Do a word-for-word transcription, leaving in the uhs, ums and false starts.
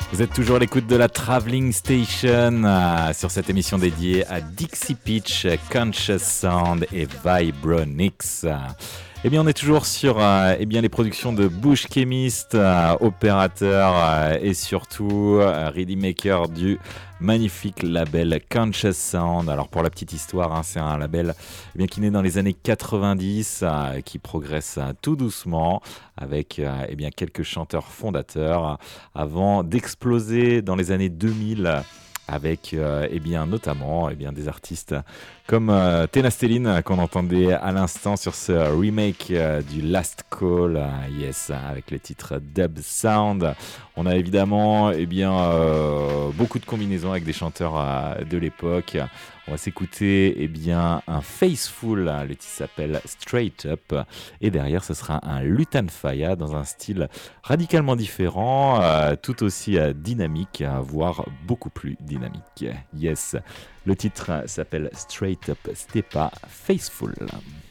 Vous êtes toujours à l'écoute de la Traveling Station euh, sur cette émission dédiée à Dixie Pitch, Conscious Sound et Vibronix. Eh bien, on est toujours sur euh, eh bien, les productions de Bush Chemist, euh, opérateur euh, et surtout euh, ready maker du magnifique label Conscious Sound. Alors, pour la petite histoire, hein, c'est un label eh bien, qui naît dans les années quatre-vingt-dix, euh, qui progresse euh, tout doucement avec euh, eh bien, quelques chanteurs fondateurs euh, avant d'exploser dans les années deux mille avec euh, eh bien, notamment eh bien, des artistes comme euh, Tenastelline qu'on entendait à l'instant sur ce remake euh, du Last Call, euh, yes, avec le titre Dub Sound. On a évidemment eh bien, euh, beaucoup de combinaisons avec des chanteurs euh, de l'époque. On va s'écouter eh bien, un Faceful, le titre s'appelle Straight Up, et derrière ce sera un Lutan Fyah dans un style radicalement différent, euh, tout aussi euh, dynamique, voire beaucoup plus dynamique. Yes, le titre s'appelle Straight Up Stepa Faceful.